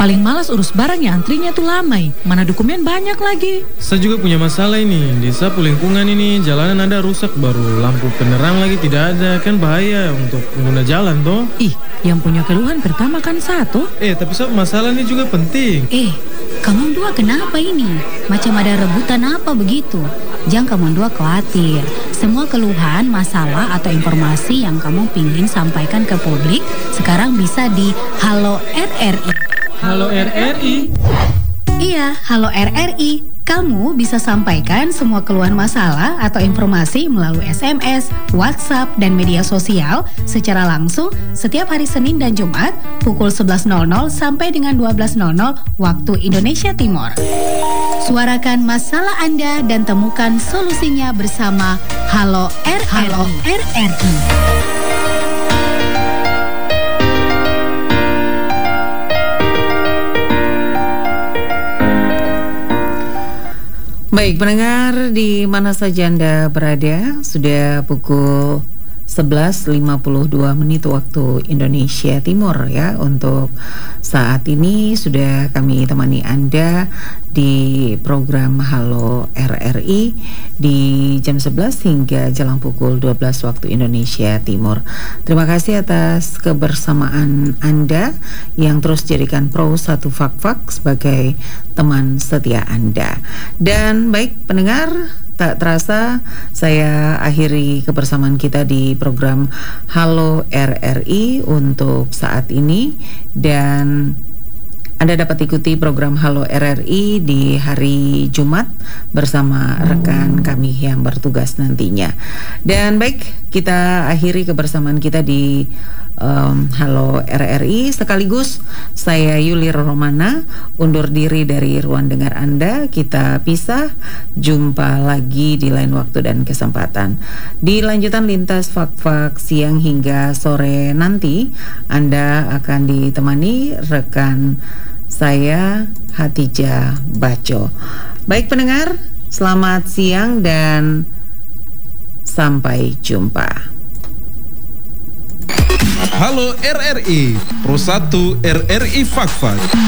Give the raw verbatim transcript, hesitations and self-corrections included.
Paling malas urus barang yang antrinya tuh lama. Mana dokumen banyak lagi. Saya juga punya masalah ini. Di sapu lingkungan ini jalanan ada rusak, baru lampu penerang lagi tidak ada. Kan bahaya untuk pengguna jalan toh. Ih, yang punya keluhan pertama kan satu. Eh, tapi sob, masalah ini juga penting. Eh, kamu dua kenapa ini? Macam ada rebutan apa begitu? Jangan kamu dua khawatir. Semua keluhan, masalah atau informasi yang kamu pingin sampaikan ke publik sekarang bisa di Halo R R I. Halo R R I. Iya, Halo R R I. Kamu bisa sampaikan semua keluhan masalah atau informasi melalui S M S, WhatsApp, dan media sosial secara langsung setiap hari Senin dan Jumat pukul sebelas nol nol sampai dengan dua belas nol nol waktu Indonesia Timur. Suarakan masalah Anda dan temukan solusinya bersama Halo R R I. Halo R R I. Baik, pendengar di mana saja Anda berada, sudah pukul sebelas lima puluh dua menit waktu Indonesia Timur ya. Untuk saat ini sudah kami temani Anda di program Halo R R I di jam sebelas hingga jelang pukul dua belas waktu Indonesia Timur. Terima kasih atas kebersamaan Anda yang terus jadikan Pro satu Fak-Fak sebagai teman setia Anda. Dan baik pendengar, tak terasa saya akhiri kebersamaan kita di program Halo R R I untuk saat ini, dan Anda dapat ikuti program Halo R R I di hari Jumat bersama rekan kami yang bertugas nantinya. Dan baik, kita akhiri kebersamaan kita di um, Halo R R I. Sekaligus saya Yuli Romana undur diri dari ruang dengar Anda. Kita pisah, jumpa lagi di lain waktu dan kesempatan. Di lanjutan lintas Fak-Fak siang hingga sore nanti, Anda akan ditemani rekan saya Hatijah Baco. Baik pendengar, selamat siang dan sampai jumpa. Halo R R I, Pro satu R R I Fak-Fak.